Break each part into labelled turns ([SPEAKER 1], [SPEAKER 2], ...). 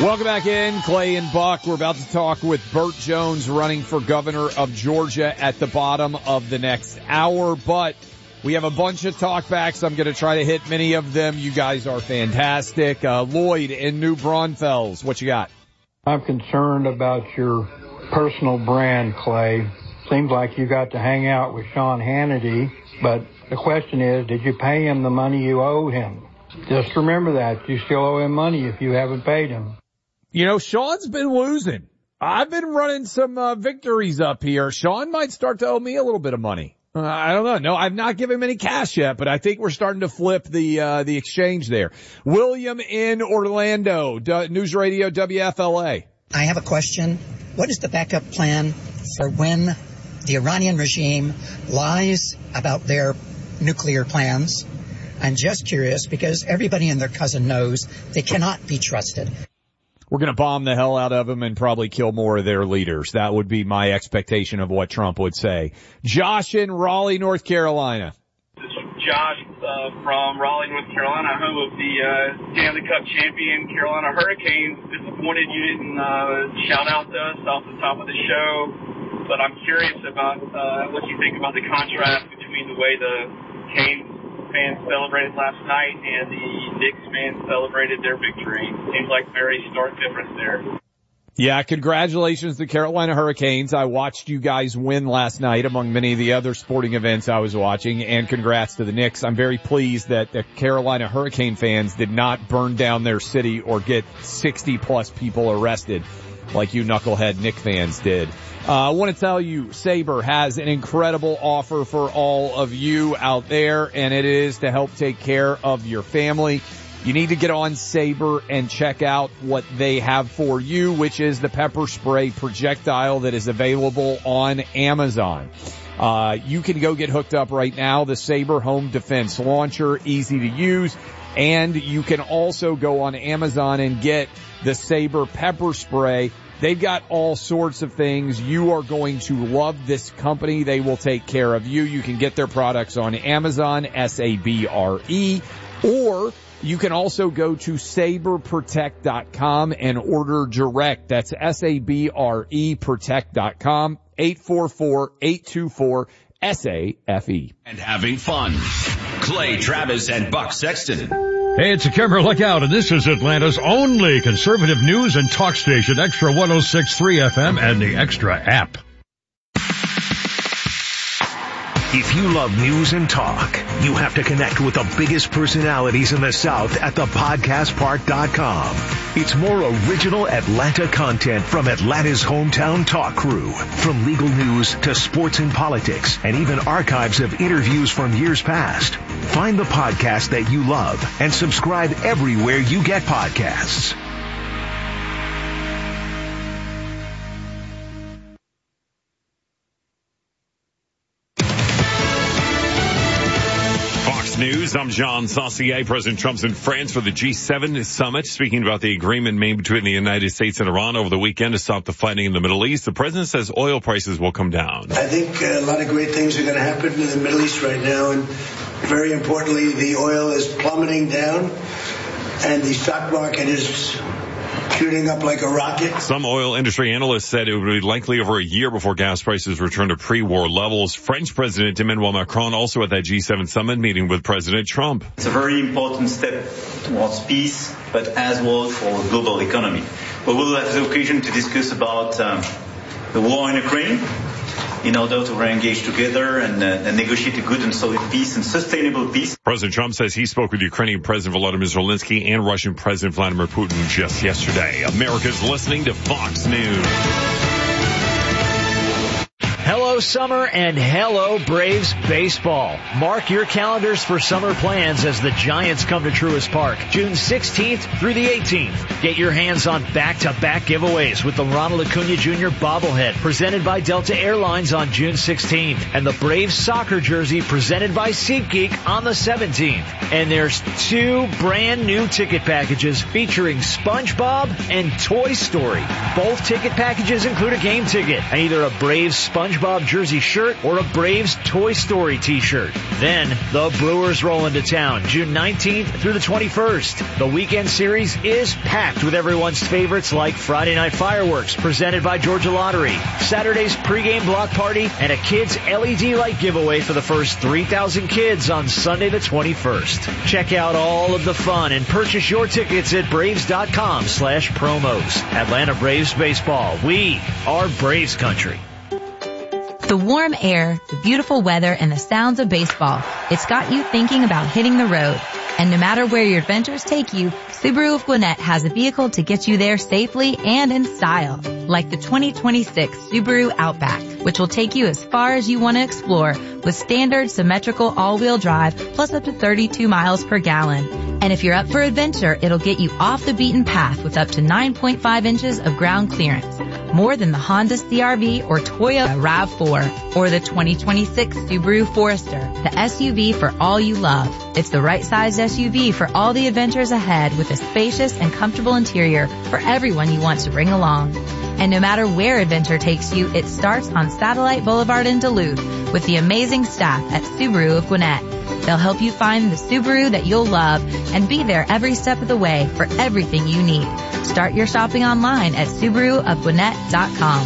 [SPEAKER 1] Welcome back in, Clay and Buck. We're about to talk with Burt Jones running for governor of Georgia at the bottom of the next hour, but we have a bunch of talkbacks. I'm going to try to hit many of them. You guys are fantastic. Lloyd in New Braunfels, what you got?
[SPEAKER 2] I'm concerned about your personal brand, Clay. Seems like you got to hang out with Sean Hannity, but the question is, did you pay him the money you owe him? Just remember that. You still owe him money if you haven't paid him.
[SPEAKER 1] You know, Sean's been losing. I've been running some victories up here. Sean might start to owe me a little bit of money. I don't know. No, I've not given him any cash yet, but I think we're starting to flip the exchange there. William in Orlando, News Radio WFLA.
[SPEAKER 3] I have a question. What is the backup plan for when the Iranian regime lies about their nuclear plans? I'm just curious because everybody and their cousin knows they cannot be trusted.
[SPEAKER 1] We're going to bomb the hell out of them and probably kill more of their leaders. That would be my expectation of what Trump would say. Josh in Raleigh, North Carolina.
[SPEAKER 4] This is Josh from Raleigh, North Carolina, home of the Stanley Cup champion Carolina Hurricanes. Disappointed you didn't shout out to us off the top of the show, but I'm curious about what you think about the contrast between the way the Canes fans celebrated last night and the Knicks fans celebrated their victory. Seems like very stark difference there.
[SPEAKER 1] Yeah, congratulations to Carolina Hurricanes. I watched you guys win last night among many of the other sporting events I was watching, and congrats to the Knicks. I'm very pleased that the Carolina Hurricane fans did not burn down their city or get 60 plus people arrested like you knucklehead Knicks fans did. I want to tell you, Sabre has an incredible offer for all of you out there, and it is to help take care of your family. You need to get on Sabre and check out what they have for you, which is the pepper spray projectile that is available on Amazon. You can go get hooked up right now. The Sabre Home Defense Launcher, easy to use. And you can also go on Amazon and get the Sabre pepper spray. They've got all sorts of things. You are going to love this company. They will take care of you. You can get their products on Amazon, SABRE, or you can also go to saberprotect.com and order direct. That's SABRE protect.com, 844-824-SAFE.
[SPEAKER 5] And having fun. Clay Travis and Buck Sexton.
[SPEAKER 6] Hey, it's a camera look out, and this is Atlanta's only conservative news and talk station, Extra 106.3 FM and the Extra app.
[SPEAKER 7] If you love news and talk, you have to connect with the biggest personalities in the South at thepodcastpark.com. It's more original Atlanta content from Atlanta's hometown talk crew. From legal news to sports and politics, and even archives of interviews from years past. Find the podcast that you love and subscribe everywhere you get podcasts.
[SPEAKER 8] News. I'm John Saucier. President Trump's in France for the G7 summit, speaking about the agreement made between the United States and Iran over the weekend to stop the fighting in the Middle East. The president says oil prices will come down.
[SPEAKER 9] I think a lot of great things are going to happen in the Middle East right now, and very importantly, the oil is plummeting down, and the stock market is shooting up like a rocket.
[SPEAKER 8] Some oil industry analysts said it would be likely over a year before gas prices return to pre-war levels. French President Emmanuel Macron also at that G7 summit meeting with President Trump.
[SPEAKER 10] It's a very important step towards peace, but as well for the global economy. We will have the occasion to discuss about the war in Ukraine in order to re-engage together and negotiate a good and solid peace and sustainable peace.
[SPEAKER 8] President Trump says he spoke with Ukrainian President Volodymyr Zelensky and Russian President Vladimir Putin just yesterday. America's listening to Fox News.
[SPEAKER 11] Hello, summer, and hello, Braves baseball. Mark your calendars for summer plans as the Giants come to Truist Park, June 16th through the 18th. Get your hands on back-to-back giveaways with the Ronald Acuna Jr. bobblehead presented by Delta Airlines on June 16th and the Braves soccer jersey presented by SeatGeek on the 17th. And there's 2 brand new ticket packages featuring SpongeBob and Toy Story. Both ticket packages include a game ticket and either a Braves SpongeBob jersey shirt or a Braves Toy Story t-shirt. Then the Brewers roll into town June 19th through the 21st. The weekend series is packed with everyone's favorites like Friday Night Fireworks presented by Georgia Lottery, Saturday's pregame block party, and a kids LED light giveaway for the first 3,000 kids on Sunday the 21st. Check out all of the fun and purchase your tickets at Braves.com/promos. Atlanta Braves baseball. We are Braves country.
[SPEAKER 12] The warm air, the beautiful weather, and the sounds of baseball. It's got you thinking about hitting the road. And no matter where your adventures take you, Subaru of Gwinnett has a vehicle to get you there safely and in style. Like the 2026 Subaru Outback, which will take you as far as you want to explore with standard symmetrical all-wheel drive plus up to 32 miles per gallon. And if you're up for adventure, it'll get you off the beaten path with up to 9.5 inches of ground clearance. More than the Honda CR-V or Toyota RAV4 or the 2026 Subaru Forester, the SUV for all you love. It's the right size SUV for all the adventures ahead with a spacious and comfortable interior for everyone you want to bring along. And no matter where adventure takes you, it starts on Satellite Boulevard in Duluth with the amazing staff at Subaru of Gwinnett. They'll help you find the Subaru that you'll love and be there every step of the way for everything you need. Start your shopping online at SubaruofGwinnett.com.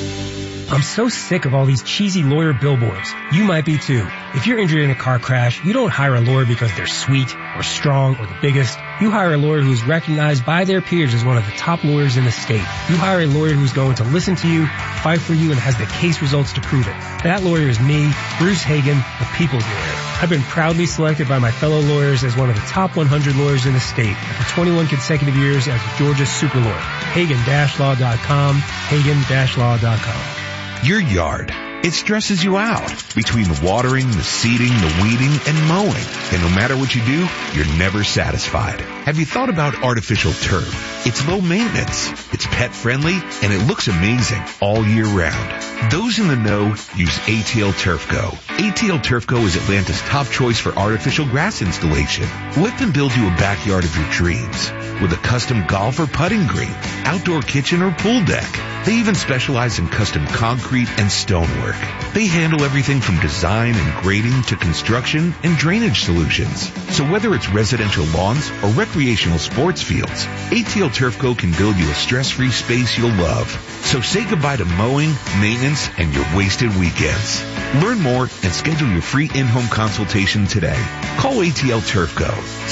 [SPEAKER 13] I'm so sick of all these cheesy lawyer billboards. You might be too. If you're injured in a car crash, you don't hire a lawyer because they're sweet or strong or the biggest. You hire a lawyer who is recognized by their peers as one of the top lawyers in the state. You hire a lawyer who's going to listen to you, fight for you, and has the case results to prove it. That lawyer is me, Bruce Hagan, the people's lawyer. I've been proudly selected by my fellow lawyers as one of the top 100 lawyers in the state for 21 consecutive years as Georgia's super lawyer. Hagan-law.com, Hagan-law.com.
[SPEAKER 14] Your yard, it stresses you out between the watering, the seeding, the weeding, and mowing. And no matter what you do, you're never satisfied. Have you thought about artificial turf? It's low maintenance, it's pet friendly, and it looks amazing all year round. Those in the know use ATL Turf Go. ATL Turf Go is Atlanta's top choice for artificial grass installation. Let them build you a backyard of your dreams with a custom golf or putting green, outdoor kitchen or pool deck. They even specialize in custom concrete and stonework. They handle everything from design and grading to construction and drainage solutions. So whether it's residential lawns or recreational sports fields, ATL Turf Go can build you a stress-free space you'll love. So say goodbye to mowing, maintenance, and your wasted weekends. Learn more and schedule your free in-home consultation today. Call ATL Turf Go,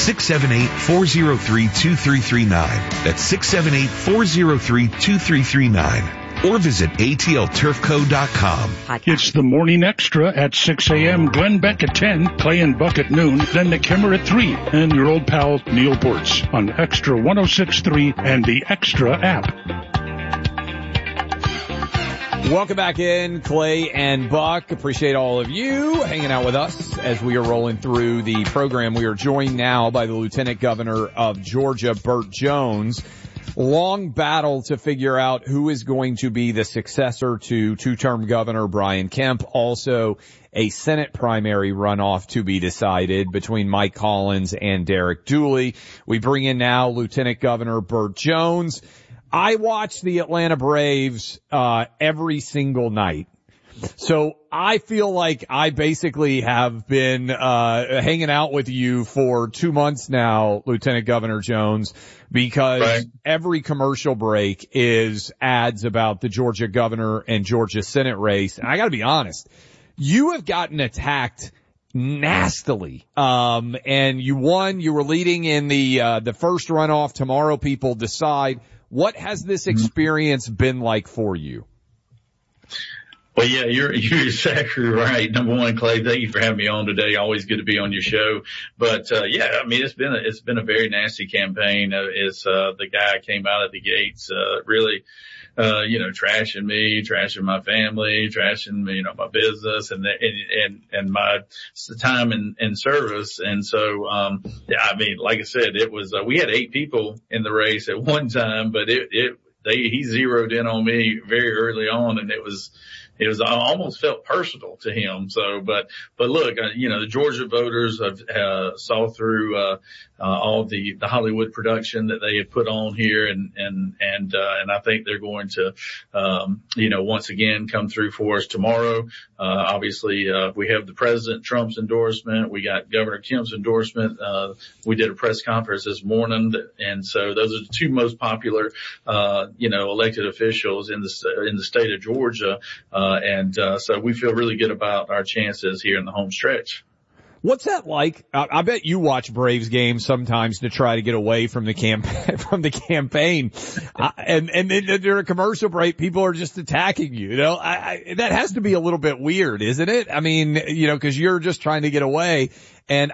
[SPEAKER 14] 678-403-2339. That's 678-403-2339. Or visit atlturfco.com.
[SPEAKER 15] It's the Morning Extra at 6 a.m., Glenn Beck at 10, Clay and Buck at noon, then the Kimmer at 3, and your old pal Neil Ports on Extra 106.3 and the Extra app.
[SPEAKER 1] Welcome back in, Clay and Buck. Appreciate all of you hanging out with us as we are rolling through the program. We are joined now by the Lieutenant Governor of Georgia, Burt Jones. Long battle to figure out who is going to be the successor to two-term Governor Brian Kemp. Also, a Senate primary runoff to be decided between Mike Collins and Derek Dooley. We bring in now Lieutenant Governor Burt Jones. I watch the Atlanta Braves every single night. So I feel like I basically have been hanging out with you for 2 months now, Lieutenant Governor Jones, because every commercial break is ads about the Georgia governor and Georgia Senate race. And I got to be honest, you have gotten attacked nastily. And you won. You were leading in the first runoff. Tomorrow people decide. What has this experience been like for you?
[SPEAKER 16] Well, yeah, you're exactly right. Number one, Clay, thank you for having me on today. Always good to be on your show. But, yeah, I mean, it's been a very nasty campaign. The guy came out of the gates, really, trashing me, trashing my family, trashing, my business and my time in service. And so, yeah, I mean, like I said, it was, we had 8 people in the race at one time, but he zeroed in on me very early on, and it was it was, I almost felt personal to him. So, but look, the Georgia voters have, saw through, all the Hollywood production that they have put on here. And I think they're going to, once again come through for us tomorrow. Obviously, we have the President Trump's endorsement. We got Governor Kemp's endorsement. We did a press conference this morning. And so those are the two most popular, elected officials in the state of Georgia. So we feel really good about our chances here in the home stretch.
[SPEAKER 1] What's that like? I bet you watch Braves games sometimes to try to get away from the campaign. And then during a commercial break, people are just attacking you. That has to be a little bit weird, isn't it? I mean, cause you're just trying to get away. And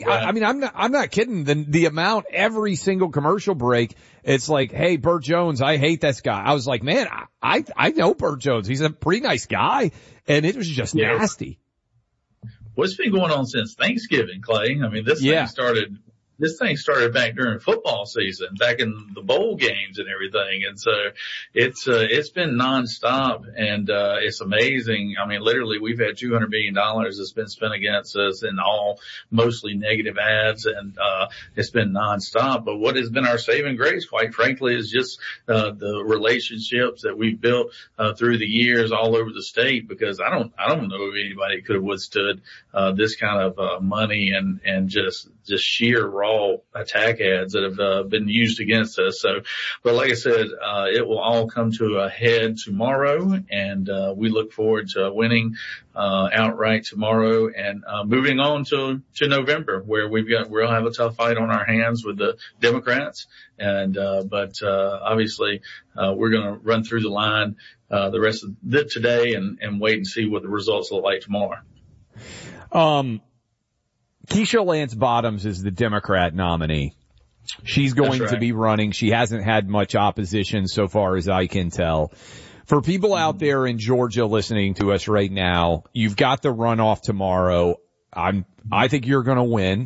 [SPEAKER 1] I'm not kidding. The amount every single commercial break, it's like, hey, Burt Jones, I hate this guy. I was like, man, I know Burt Jones. He's a pretty nice guy. And it was just nasty.
[SPEAKER 16] What's been going on since Thanksgiving, Clay? I mean, this thing started back during football season, back in the bowl games and everything. And so it's been nonstop, and it's amazing. I mean, literally we've had $200 million that's been spent against us in all mostly negative ads, and it's been nonstop. But what has been our saving grace, quite frankly, is just the relationships that we've built through the years all over the state, because I don't know if anybody could have withstood this kind of money and just sheer raw attack ads that have been used against us. So, but like I said, it will all come to a head tomorrow, and we look forward to winning outright tomorrow and moving on to November, where we'll have a tough fight on our hands with the Democrats. And but obviously we're going to run through the line the rest of today and wait and see what the results look like tomorrow.
[SPEAKER 1] Keisha Lance Bottoms is the Democrat nominee. She's going to be running. She hasn't had much opposition so far as I can tell. For people out there in Georgia listening to us right now, you've got the runoff tomorrow. I think you're going to win.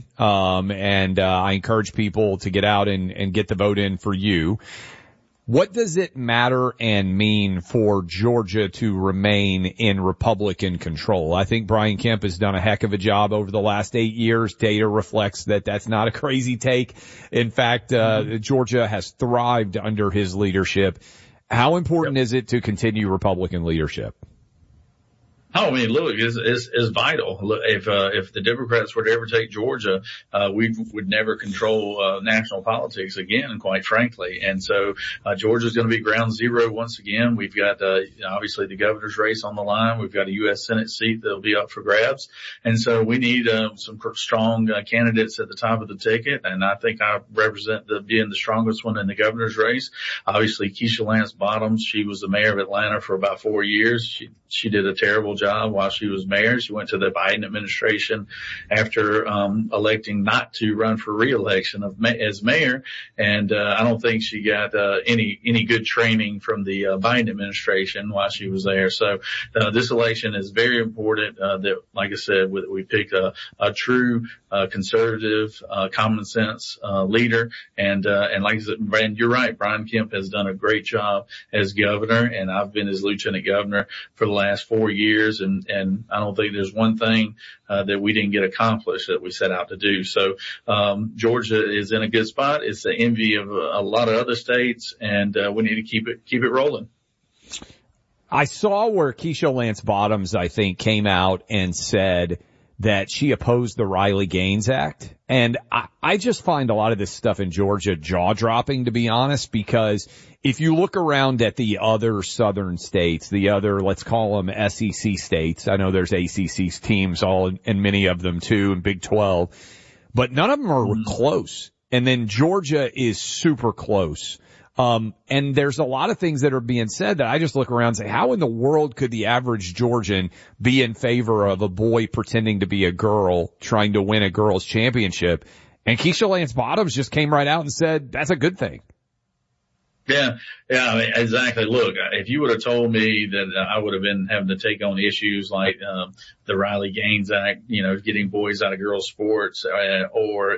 [SPEAKER 1] I encourage people to get out and get the vote in for you. What does it matter and mean for Georgia to remain in Republican control? I think Brian Kemp has done a heck of a job over the last 8 years. Data reflects that that's not a crazy take. In fact, Georgia has thrived under his leadership. How important is it to continue Republican leadership?
[SPEAKER 16] Oh, I mean, look, it's vital. If the Democrats were to ever take Georgia, we would never control national politics again, quite frankly. And so Georgia's going to be ground zero once again. We've got obviously the governor's race on the line. We've got a U.S. Senate seat that'll be up for grabs. And so we need some strong candidates at the top of the ticket. And I think I represent being the strongest one in the governor's race. Obviously, Keisha Lance Bottoms, she was the mayor of Atlanta for about 4 years. She did a terrible job while she was mayor. She went to the Biden administration after electing not to run for re-election as mayor, and I don't think she got any good training from the Biden administration while she was there. So this election is very important. That, like I said, we pick a true conservative, common sense leader, and like I said, Brandon, you're right. Brian Kemp has done a great job as governor, and I've been his lieutenant governor for the last 4 years, and I don't think there's one thing that we didn't get accomplished that we set out to do. So Georgia is in a good spot. It's the envy of a lot of other states, and we need to keep it rolling.
[SPEAKER 1] I saw where Keisha Lance Bottoms, I think, came out and said that she opposed the Riley Gaines Act. And I just find a lot of this stuff in Georgia jaw-dropping, to be honest, because if you look around at the other southern states, the other, let's call them SEC states, I know there's ACC teams all and many of them too, and Big 12, but none of them are close. And then Georgia is super close. And there's a lot of things that are being said that I just look around and say, how in the world could the average Georgian be in favor of a boy pretending to be a girl trying to win a girls' championship? And Keisha Lance Bottoms just came right out and said, that's a good thing.
[SPEAKER 16] Yeah, I mean, exactly. Look, if you would have told me that I would have been having to take on issues like the Riley Gaines Act, getting boys out of girls sports, or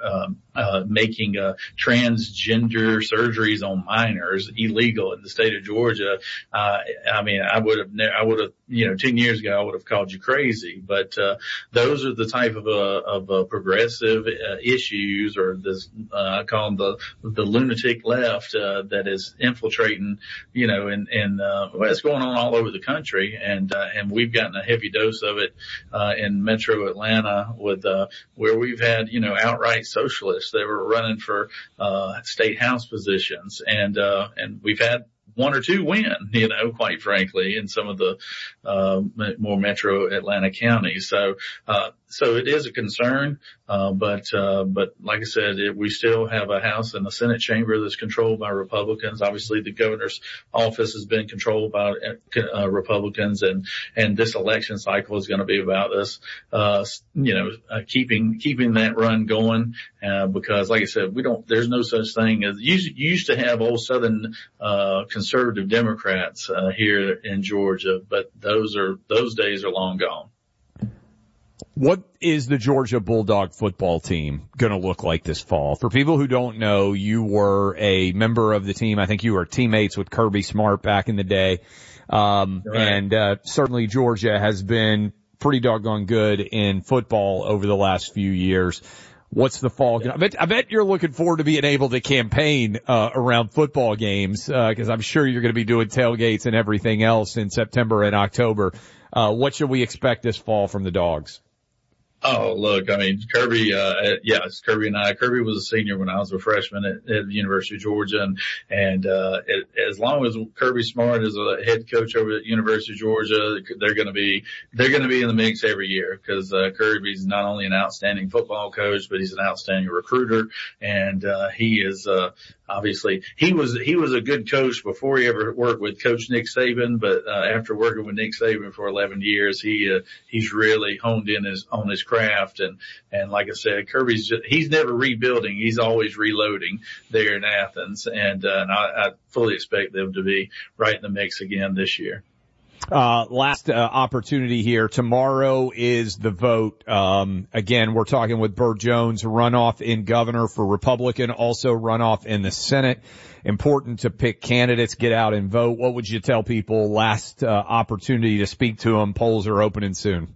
[SPEAKER 16] making transgender surgeries on minors illegal in the state of Georgia, I mean, I would have 10 years ago I would have called you crazy. But those are the type of progressive issues, or this I call them the lunatic left that is infiltrating, and what's going on all over the country, and we've gotten a heavy dose of it in Metro Atlanta with where we've had outright socialists that were running for state house positions, and we've had one or two win, quite frankly, in some of the more metro Atlanta counties. So it is a concern, but like I said, we still have a House and a Senate chamber that's controlled by Republicans. Obviously, the governor's office has been controlled by Republicans, and this election cycle is going to be about us, keeping that run going, because, like I said, there's no such thing as you used to have old Southern conservative Democrats here in Georgia, but those days are long gone.
[SPEAKER 1] What is the Georgia Bulldog football team going to look like this fall? For people who don't know, you were a member of the team. I think you were teammates with Kirby Smart back in the day. And certainly Georgia has been pretty doggone good in football over the last few years. What's the fall? I bet you're looking forward to being able to campaign around football games, because I'm sure you're going to be doing tailgates and everything else in September and October. What should we expect this fall from the Dogs?
[SPEAKER 16] Oh, look, I mean, Kirby, it's Kirby and I. Kirby was a senior when I was a freshman at the University of Georgia. And as long as Kirby Smart is a head coach over at University of Georgia, they're going to be in the mix every year, because Kirby's not only an outstanding football coach, but he's an outstanding recruiter. And he is, obviously, he was a good coach before he ever worked with Coach Nick Saban, but after working with Nick Saban for 11 years, he's really honed in on his craft, and like I said, he's never rebuilding, he's always reloading there in Athens, and I fully expect them to be right in the mix again this year.
[SPEAKER 1] Last opportunity here. Tomorrow is the vote. Again, we're talking with Burt Jones, runoff in governor for Republican, also runoff in the Senate. Important to pick candidates, get out and vote. What would you tell people? Last opportunity to speak to them. Polls are opening soon.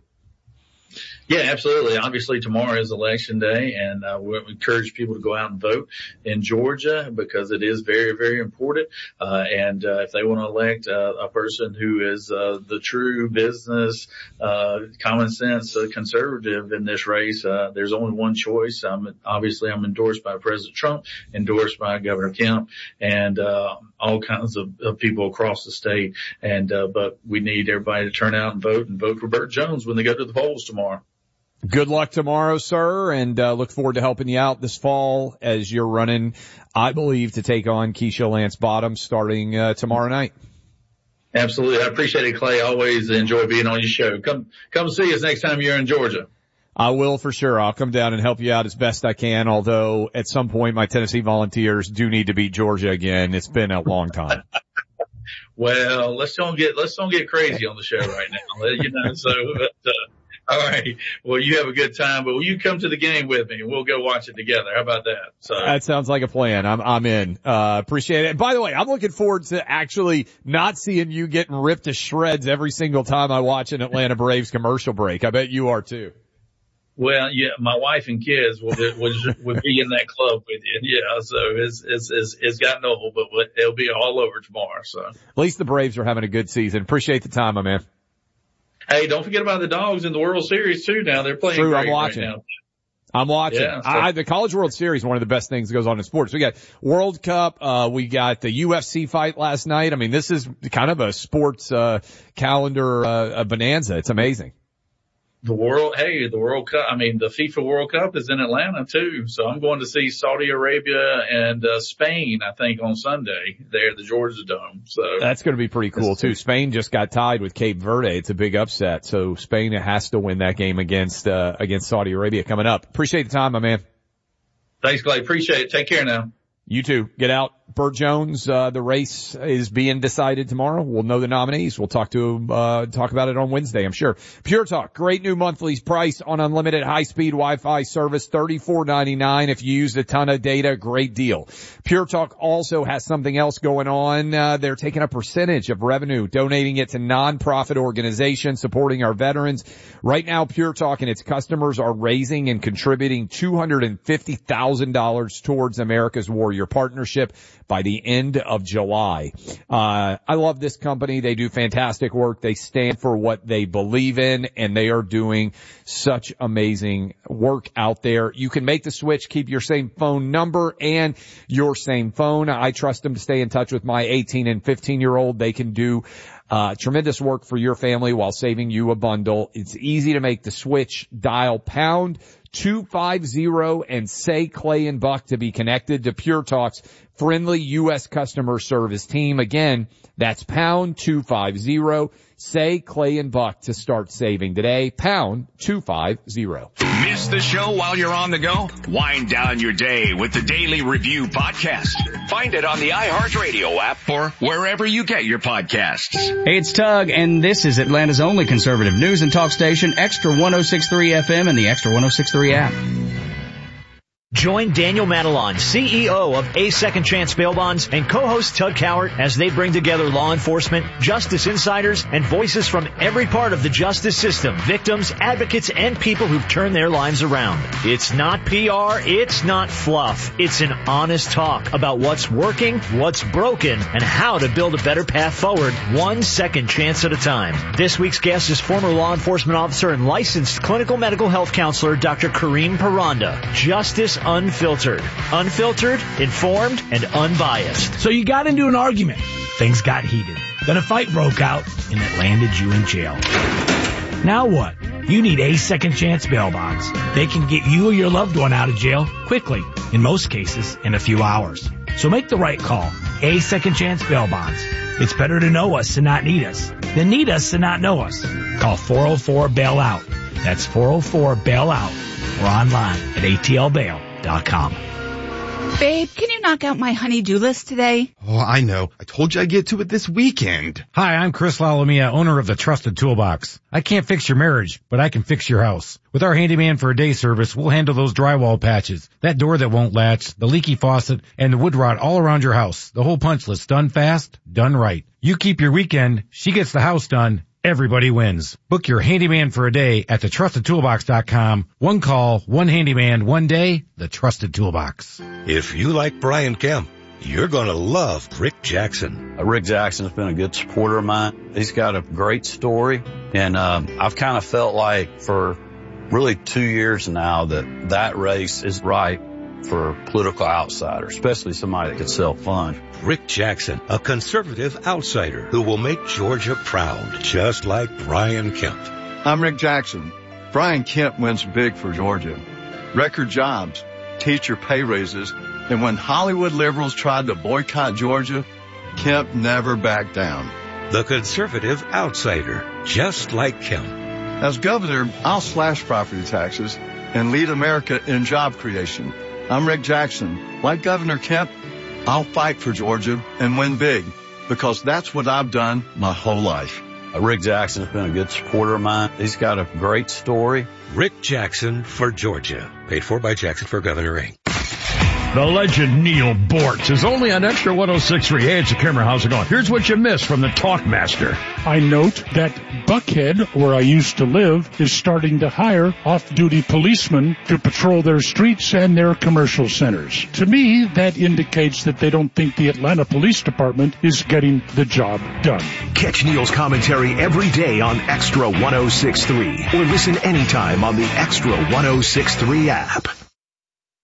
[SPEAKER 16] Yeah, absolutely. Obviously, tomorrow is election day, and we encourage people to go out and vote in Georgia, because it is very, very important. And if they want to elect a person who is the true business, common sense conservative in this race, there's only one choice. I'm endorsed by President Trump, endorsed by Governor Kemp, and all kinds of people across the state. And but we need everybody to turn out and vote for Burt Jones when they go to the polls tomorrow.
[SPEAKER 1] Good luck tomorrow, sir, and look forward to helping you out this fall as you're running, I believe, to take on Keisha Lance Bottoms starting tomorrow night.
[SPEAKER 16] Absolutely. I appreciate it, Clay. Always enjoy being on your show. Come see us next time you're in Georgia.
[SPEAKER 1] I will, for sure. I'll come down and help you out as best I can, although at some point my Tennessee Volunteers do need to beat Georgia again. It's been a long time.
[SPEAKER 16] Well, let's don't get crazy on the show right now. All right. Well, you have a good time, but will you come to the game with me and we'll go watch it together? How about that? So
[SPEAKER 1] that sounds like a plan. I'm in. Appreciate it. And by the way, I'm looking forward to actually not seeing you getting ripped to shreds every single time I watch an Atlanta Braves commercial break. I bet you are too.
[SPEAKER 16] Well, yeah, my wife and kids will be in that club with you. Yeah, so it's gotten old, but it'll be all over tomorrow. So
[SPEAKER 1] at least the Braves are having a good season. Appreciate the time, my man.
[SPEAKER 16] Hey, don't forget about the Dogs in the World Series too. Now they're playing.
[SPEAKER 1] True,
[SPEAKER 16] great
[SPEAKER 1] I'm watching.
[SPEAKER 16] Right now.
[SPEAKER 1] I'm watching.
[SPEAKER 16] Yeah,
[SPEAKER 1] the College World Series is one of the best things that goes on in sports. We got World Cup. We got the UFC fight last night. I mean, this is kind of a sports calendar bonanza. It's amazing.
[SPEAKER 16] The World Cup. I mean, the FIFA World Cup is in Atlanta too. So I'm going to see Saudi Arabia and Spain, I think, on Sunday there at the Georgia Dome. So
[SPEAKER 1] that's going to be pretty cool too. Spain just got tied with Cape Verde. It's a big upset. So Spain has to win that game against Saudi Arabia coming up. Appreciate the time, my man.
[SPEAKER 16] Thanks, Clay. Appreciate it. Take care now.
[SPEAKER 1] You too. Get out, Burt Jones, the race is being decided tomorrow. We'll know the nominees. We'll talk about it on Wednesday, I'm sure. Pure Talk, great new monthly price on unlimited high-speed Wi-Fi service, $34.99. If you use a ton of data, great deal. Pure Talk also has something else going on. They're taking a percentage of revenue, donating it to nonprofit organizations supporting our veterans. Right now, Pure Talk and its customers are raising and contributing $250,000 towards America's Warrior Partnership by the end of July. I love this company. They do fantastic work. They stand for what they believe in, and they are doing such amazing work out there. You can make the switch, keep your same phone number and your same phone. I trust them to stay in touch with my 18 and 15-year-old. They can do tremendous work for your family while saving you a bundle. It's easy to make the switch. Dial pound 250 and say Clay and Buck to be connected to Pure Talk's friendly U.S. customer service team. Again, that's pound 250. Say Clay and Buck to start saving today. Pound 250.
[SPEAKER 5] Miss the show while you're on the go? Wind down your day with the Daily Review podcast. Find it on the iHeartRadio app or wherever you get your podcasts.
[SPEAKER 17] Hey, it's Tug, and this is Atlanta's only conservative news and talk station, Extra 106.3 FM and the Extra 106.3 app.
[SPEAKER 11] Join Daniel Matalon, CEO of A Second Chance Bail Bonds, and co-host Tug Cowart as they bring together law enforcement, justice insiders, and voices from every part of the justice system, victims, advocates, and people who've turned their lives around. It's not PR, it's not fluff. It's an honest talk about what's working, what's broken, and how to build a better path forward, one second chance at a time. This week's guest is former law enforcement officer and licensed clinical medical health counselor, Dr. Kareem Paranda. Justice Unfiltered. Unfiltered, informed, and unbiased.
[SPEAKER 18] So you got into an argument. Things got heated. Then a fight broke out, and it landed you in jail. Now what? You need A Second Chance Bail Bonds. They can get you or your loved one out of jail quickly, in most cases, in a few hours. So make the right call. A Second Chance Bail Bonds. It's better to know us and not need us than need us and not know us. Call 404-BAIL-OUT. That's 404-BAIL-OUT. Or online at atlbail.com.
[SPEAKER 19] Babe, can you knock out my honey-do list today?
[SPEAKER 20] Oh, I know. I told you I'd get to it this weekend.
[SPEAKER 21] Hi, I'm Chris Lalomia, owner of the Trusted Toolbox. I can't fix your marriage, but I can fix your house. With our handyman for a day service, we'll handle those drywall patches, that door that won't latch, the leaky faucet, and the wood rot all around your house. The whole punch list, done fast, done right. You keep your weekend, she gets the house done. Everybody wins. Book your handyman for a day at thetrustedtoolbox.com. One call, one handyman, one day, the Trusted Toolbox.
[SPEAKER 22] If you like Brian Kemp, you're going to love Rick Jackson.
[SPEAKER 23] Rick Jackson's been a good supporter of mine. He's got a great story, and I've kind of felt like for really 2 years now that race is right for political outsiders, especially somebody that could self-fund.
[SPEAKER 22] Rick Jackson, a conservative outsider who will make Georgia proud, just like Brian Kemp.
[SPEAKER 24] I'm Rick Jackson. Brian Kemp wins big for Georgia. Record jobs, teacher pay raises, and when Hollywood liberals tried to boycott Georgia, Kemp never backed down.
[SPEAKER 22] The conservative outsider, just like Kemp.
[SPEAKER 24] As governor, I'll slash property taxes and lead America in job creation. I'm Rick Jackson. Like Governor Kemp, I'll fight for Georgia and win big because that's what I've done my whole life.
[SPEAKER 23] Rick Jackson's been a good supporter of mine. He's got a great story.
[SPEAKER 22] Rick Jackson for Georgia. Paid for by Jackson for Governor Inc.
[SPEAKER 6] The legend Neil Bortz is only on Extra 106.3. Hey, it's a camera. How's it going? Here's what you missed from the Talkmaster.
[SPEAKER 15] I note that Buckhead, where I used to live, is starting to hire off-duty policemen to patrol their streets and their commercial centers. To me, that indicates that they don't think the Atlanta Police Department is getting the job done.
[SPEAKER 7] Catch Neil's commentary every day on Extra 106.3 or listen anytime on the Extra 106.3 app.